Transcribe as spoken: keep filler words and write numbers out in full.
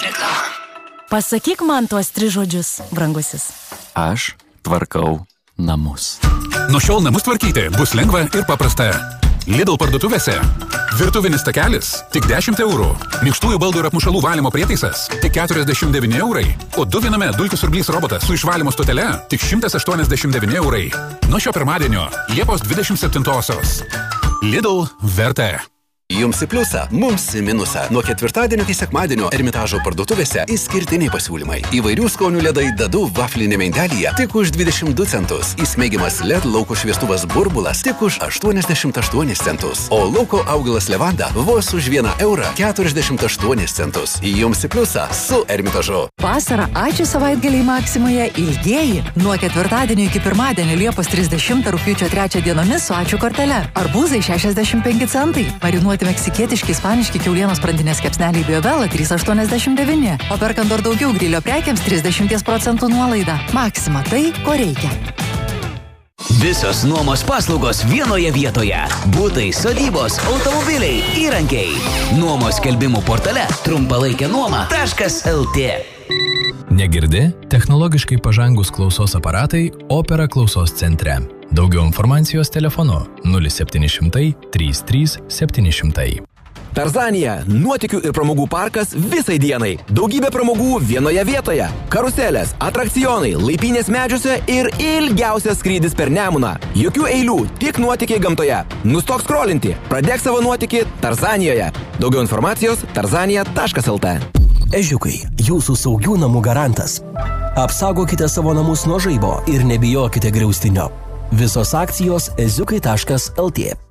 Reklama. Pasakyk man tuos tris žodžius, brangusis. Aš tvarkau namus. Nuo šiol namus tvarkyti bus lengva ir paprasta. Lidl parduotuvėse. Virtuvinis takelis tik dešimt eurų. Minkštųjų baldų ir apmušalų valymo prietaisas tik keturiasdešimt devyni eurai. O du viename dulkių siurblys robotas su išvalymo stotele tik šimtas aštuoniasdešimt devyni eurai. Nuo šio pirmadienio Liepos dvidešimt septintosios. Lidl vertė. Jums į pliusą, mums į minusą. Nuo ketvirtadienio iki sekmadienio Ermitažo parduotuvėse išskirtiniai pasiūlymai. Įvairių skonių ledai Dadu vaflinėme indelyje tik už dvidešimt du centus. Įsmeigiamas L E D lauko šviestuvas Burbulas tik už aštuoniasdešimt aštuonis centus. O lauko augalas Levanda vos už vieną eurą keturiasdešimt aštuonis centus. Jums į pliusą su Ermitažu. Vasarą ačiū savaitgaliai Maksimoje ilgieji. Nuo ketvirtadienio iki pirmadienio Liepos trisdešimtą rugpjūčio trečią dienomis su ačiū kortele. Arbūzai šešiasdešimt penki centai. Marinuoti meksikietiški, ispaniški kiaulienos sprandinės kepsneliai Biobela trys aštuoniasdešimt devyni. O perkant dar daugiau grilio prekiams trisdešimt procentų nuolaida. Maksima tai, ko reikia. Visos nuomos paslaugos vienoje vietoje. Butai, sodybos, automobiliai, įrankiai. Nuomos skelbimų portale trumpalaikė nuoma taškas el tė. Negirdi? Technologiškai pažangus klausos aparatai Opera klausos centre. Daugiau informacijos telefonu nulis septyni šimtai trys trys septyni šimtai. Tarzanija – nuotykių ir pramogų parkas visai dienai. Daugybė pramogų vienoje vietoje. Karuselės, atrakcionai, laipynės medžiuose ir ilgiausias skrydis per Nemuną. Jokių eilių, tik nuotykiai gamtoje. Nustok skrolinti, pradėk savo nuotykį Tarzanijoje. Daugiau informacijos tarzanija taškas el tė. Ežiukai, jūsų saugių namų garantas. Apsaugokite savo namus nuo žaibo ir nebijokite griaustinio. Visos akcijos eziukai taškas el tė.